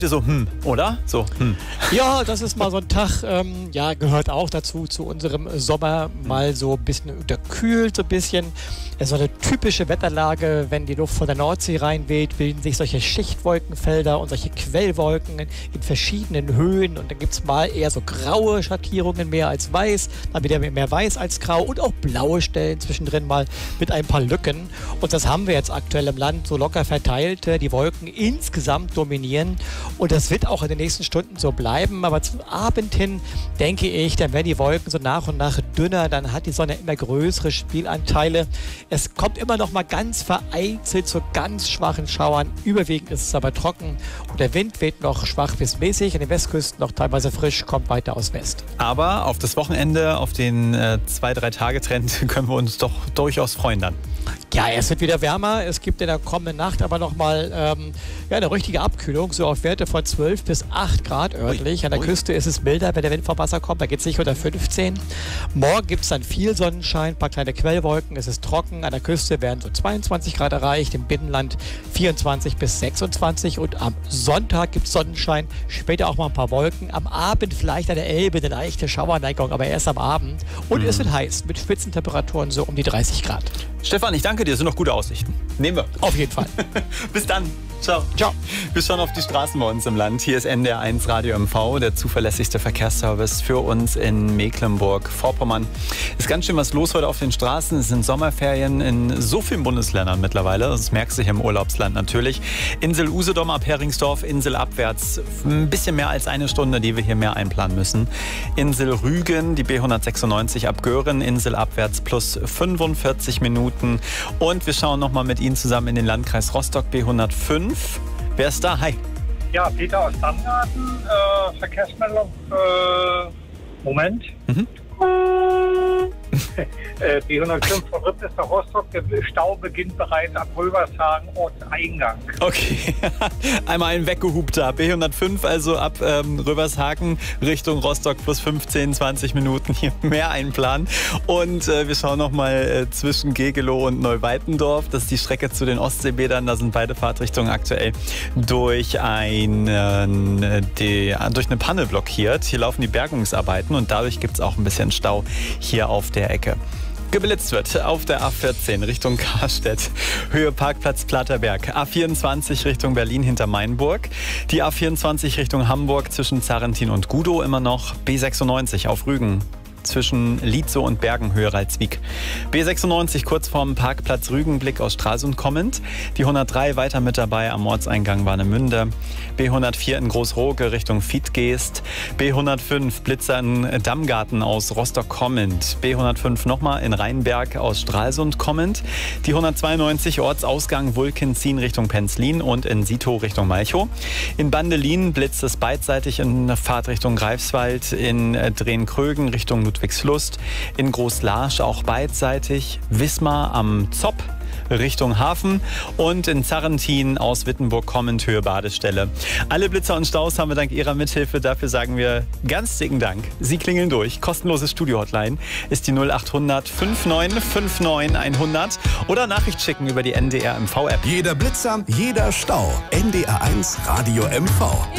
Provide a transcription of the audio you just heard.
So, oder? So, Ja, das ist mal so ein Tag, ja, gehört auch dazu, zu unserem Sommer, mal so ein bisschen unterkühlt, so ein bisschen. Es ist so eine typische Wetterlage, wenn die Luft von der Nordsee reinweht, bilden sich solche Schichtwolkenfelder und solche Quellwolken in verschiedenen Höhen und dann gibt es mal eher so graue Schattierungen mehr als weiß, dann wieder mehr weiß als grau und auch blaue Stellen zwischendrin mal mit ein paar Lücken und das haben wir jetzt aktuell im Land so locker verteilt, die Wolken insgesamt dominieren. Und das wird auch in den nächsten Stunden so bleiben. Aber zum Abend hin, denke ich, dann werden die Wolken so nach und nach dünner. Dann hat die Sonne immer größere Spielanteile. Es kommt immer noch mal ganz vereinzelt zu ganz schwachen Schauern. Überwiegend ist es aber trocken. Und der Wind weht noch schwach bis mäßig. An den Westküsten noch teilweise frisch, kommt weiter aus West. Aber auf das Wochenende, auf den 2-3-Tage-Trend können wir uns doch durchaus freuen dann. Ja, es wird wieder wärmer. Es gibt in der kommenden Nacht aber nochmal eine richtige Abkühlung, so auf Werte von 12 bis 8 Grad örtlich. An der Küste ist es milder, wenn der Wind vom Wasser kommt. Da geht es nicht unter 15. Morgen gibt es dann viel Sonnenschein, ein paar kleine Quellwolken. Es ist trocken. An der Küste werden so 22 Grad erreicht, im Binnenland 24 bis 26. Und am Sonntag gibt es Sonnenschein, später auch mal ein paar Wolken. Am Abend vielleicht an der Elbe eine leichte Schauerneigung, aber erst am Abend. Und es wird heiß, mit Spitzentemperaturen so um die 30 Grad. Stefan, ich danke dir. Das sind noch gute Aussichten. Nehmen wir. Auf jeden Fall. Bis dann. Ciao. Ciao. Wir schauen auf die Straßen bei uns im Land. Hier ist NDR1 Radio MV, der zuverlässigste Verkehrsservice für uns in Mecklenburg-Vorpommern. Ist ganz schön was los heute auf den Straßen. Es sind Sommerferien in so vielen Bundesländern mittlerweile. Das merkt sich im Urlaubsland natürlich. Insel Usedom ab Heringsdorf, Insel abwärts ein bisschen mehr als eine Stunde, die wir hier mehr einplanen müssen. Insel Rügen, die B196 ab Göhren, Insel abwärts plus 45 Minuten. Und wir schauen nochmal mit Ihnen zusammen in den Landkreis Rostock, B105. Wer ist da? Hi. Ja, Peter aus Tanngarten, Verkehrsmeldung. Moment. B105 von Ribnitz nach Rostock. Der Stau beginnt bereits ab Röbershagen, Ortseingang. Okay, einmal ein weggehupter. B105, also ab Röbershagen Richtung Rostock plus 15, 20 Minuten hier mehr einplanen. Und wir schauen nochmal zwischen Gegelow und Neuweitendorf. Das ist die Strecke zu den Ostseebädern. Da sind beide Fahrtrichtungen aktuell durch eine Panne blockiert. Hier laufen die Bergungsarbeiten und dadurch gibt es auch ein bisschen Stau hier auf der Ecke. Geblitzt wird auf der A14 Richtung Karstedt, Höhe Parkplatz Platterberg, A24 Richtung Berlin hinter Mainburg, die A24 Richtung Hamburg zwischen Zarrentin und Gudow immer noch, B96 auf Rügen zwischen Lietzow und Bergen, Höhe Ralswiek. B96 kurz vorm Parkplatz Rügen, Blick aus Stralsund kommend. Die 103 weiter mit dabei am Ortseingang Warnemünde. B104 in Großroge Richtung Fiedgeest. B105 Blitzer in Dammgarten aus Rostock kommend. B105 nochmal in Rheinberg aus Stralsund kommend. Die 192 Ortsausgang Wulkenzien Richtung Penzlin und in Sito Richtung Malchow. In Bandelin blitzt es beidseitig in Fahrtrichtung Greifswald, in Drehn-Krögen Richtung Ludwigslust, in Großlarsch auch beidseitig, Wismar am Zopp Richtung Hafen und in Zarrentin aus Wittenburg kommend Höhe Badestelle. Alle Blitzer und Staus haben wir dank Ihrer Mithilfe. Dafür sagen wir ganz dicken Dank. Sie klingeln durch. Kostenloses Studio-Hotline ist die 0800 5959 100 oder Nachricht schicken über die NDR MV-App. Jeder Blitzer, jeder Stau. NDR1 Radio MV.